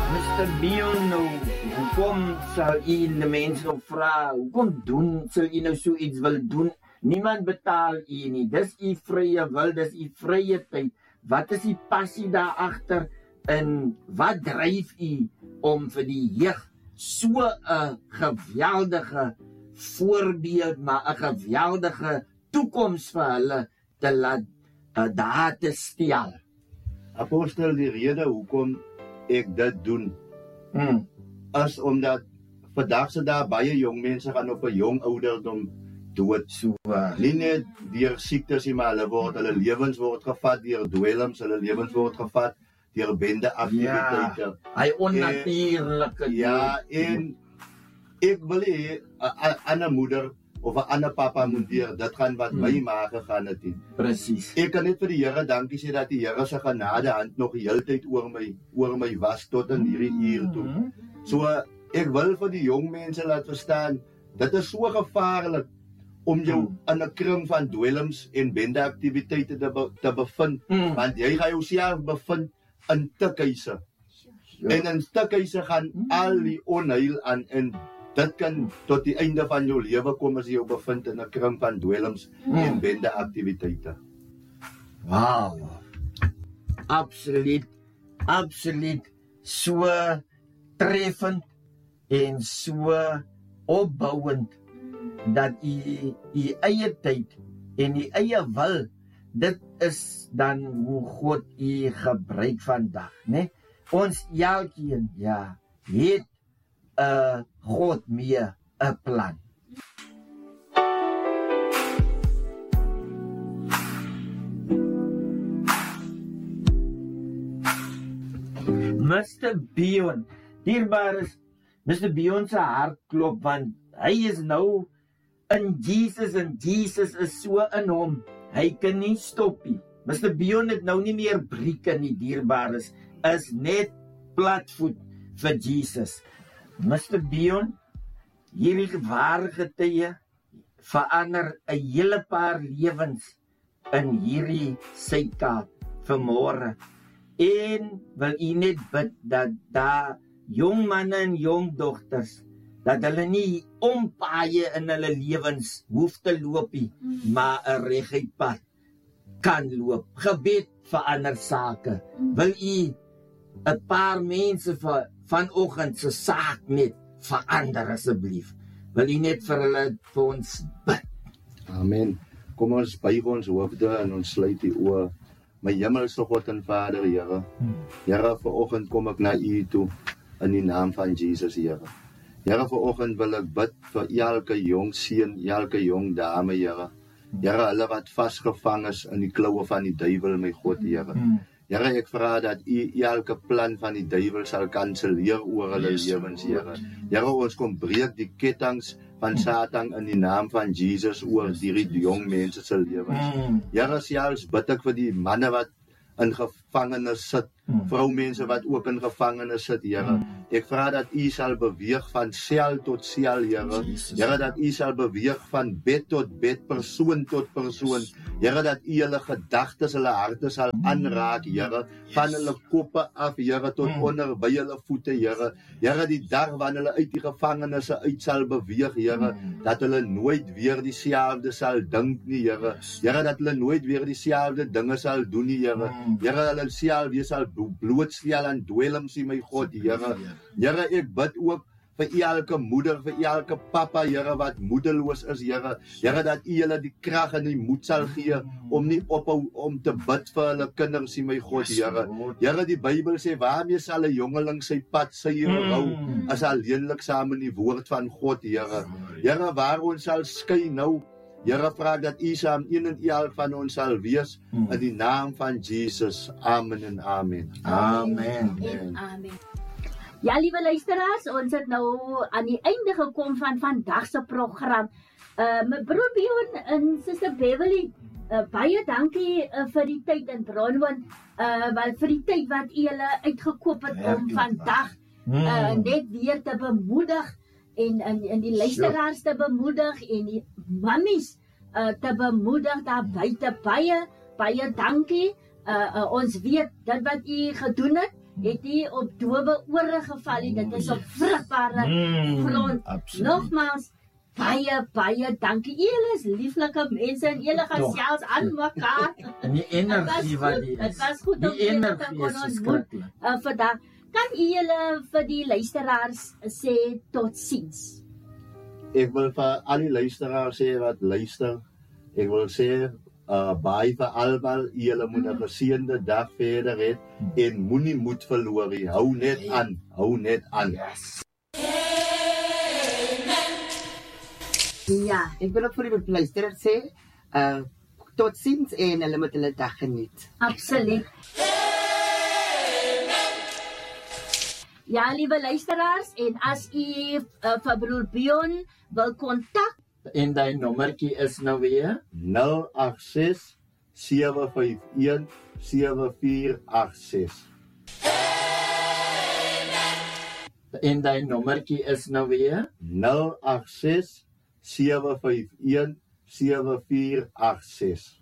Mr. Bion, nou, hoekom sal u die mense nou vra, hoekom sal u nou so iets wil doen? Niemand betaal u nie, dis u vrye wil, dis u vrye tyd. Wat is die passie daar agter en wat dryf u om vir die jeug so 'n geweldige voorbeeld, maar 'n geweldige toekoms vir hulle te laat daar te stel? Apostel, die rede hoekom ek dit doen, is omdat vandag se daar baie jong mense gaan op 'n jong ouderdom dood. So, Nie net deur siektes nie, maar hulle lewens word gevat deur dwelms, hulle lewens word gevat deur bende aktiwiteite. Hy onnatuurlike Ja, en ek wil hê 'n ander moeder of 'n ander papa moet deur dit gaan wat my ma gegaan het. Presies. Ek kan net vir die Here dankie sê dat die Here se genade hand nog die hele tyd oor my was tot in hierdie uur toe. So ek wil vir die jong mense laat verstaan, dit is so gevaarlik om jou in 'n kring van dwelms en bendeaktiwiteite te bevind, want jy gaan jouself bevind in tikhuise. En in tikhuise gaan al die onheil aan en dit kan tot die einde van jou lewe kom as jy jou bevind in 'n kring van dwelms en bendeaktiwiteite. Wow. Absoluut so treffend en so opbouend dat u eie tyd en u eie wil, dit is dan hoe God u gebruik vandag, né? Ons elkeen, het God mee 'n plan. Mr. Bion, dierbares, Mr. Bion se hart klop, want hy is nou in Jesus en Jesus is so in hom. Hy kan nie stop nie. Mr. Bion het nou nie meer brieke nie, dierbares, is net platvoet vir Jesus. Mr. Bion, hierdie ware getuie verander 'n hele paar lewens in hierdie Suid-Kaap vanmôre. En wil u net bid dat daar jong manne en jong dogters, dat hulle nie ompaaie in hulle lewens hoef te loop nie, maar 'n reguit pad kan loop. Gebed verander sake. Wil u 'n paar mense vanoggend se saak net verander asseblief? Wil u net vir hulle vir ons bid? Amen. Kom ons buig ons hoofde en ons sluit die oë. My hemelse God en Vader, Here. Here, vanoggend kom ek na u toe in die naam van Jesus, Here. Here, vanoggend wil ek bid vir elke jong seun, elke jong dame, Here. Here, hulle wat vasgevang is in die kloue van die duiwel, my God, Here. Here, ek vra dat u elke plan van die duiwel sal kanselleer oor hulle lewens, Here. Here, ons kom breek die kettinge van Satan in die naam van Jesus oor hierdie jong mense se lewens. Here, selfs bid ek vir die manne wat in gevangenis sit, vroumense wat ook in gevangenis sit, Here. Ek vra dat u sal beweeg van sel tot sel, Here. Here, dat u sal beweeg van bed tot bed, persoon tot persoon. Here, dat u hulle gedagtes, hulle harte sal aanraak, Here. Van hulle koppe af, Here, tot onder by hulle voete, Here. Here, die dag wanneer hulle uit die gevangenisse uit sal beweeg, Here, dat hulle nooit weer dieselfde sal dink nie, Here. Here, dat hulle nooit weer dieselfde dinge sal doen nie, Here. Here, hulle self weer sal blootstel aan dwelms, my God, Here. Here, ek bid ook vir elke moeder, vir elke papa, Here, wat moedeloos is, Here. Here, dat u hulle die krag en die moed sal gee om nie ophou om te bid vir hulle kinders, my God, Here. Here, die Bybel sê, waarmee sal 'n jongeling sy pad suiwer hou, as alleenlik saam in die woord van God, Here. Here, waar ons sal skei nou, Here, vra dat u saam een en elk van ons sal wees, in die naam van Jesus. Amen en amen. Amen. Amen. Ja, liewe luisteraars, ons het nou aan die einde gekom van vandag se program. My broer Bion en Suster Beverly, baie dankie vir die tyd in Bronwyn, vir die tyd wat u hulle uitgekoop het om vandag net weer te bemoedig en die luisteraars te bemoedig en die mammies te bemoedig daar buite. Baie dankie. Ons weet dit wat u gedoen het het nie op dowe ore geval nie. Dit is op vrugbare grond. Absoluut. Nogmaals, baie dankie. Julle is lieflike mense en julle gaan Toch. selfs aan mekaar. En die energie wat die Dit is. was goed om Die julle te energie kon is ontmoet verskriklik. vandag. Kan julle vir die luisteraars sê totsiens? Ek wil vir al die luisteraars sê wat luister. Ek wil sê baie vir almal, julle moet 'n geseënde dag verder hê en moenie moed verloor nie. Hou net aan, hou net aan. Yes. Ja, ek wil ook vir die luisteraars sê, totsiens en hulle moet hulle dag geniet. Absoluut. Ja, liewe luisteraars, en as u vir broer Bion wil kontak, En die nommertjie is nou weer 086 751 7486. En die nommertjie is nou weer 086 751 7486.